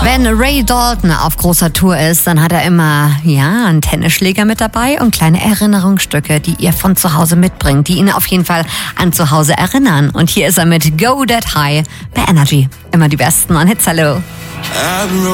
Wenn Ray Dalton auf großer Tour ist, dann hat er immer, einen Tennisschläger mit dabei und kleine Erinnerungsstücke, die ihr von zu Hause mitbringt, die ihn auf jeden Fall an zu Hause erinnern. Und hier ist er mit Go That High bei Energy. Immer die besten on Hits, hallo.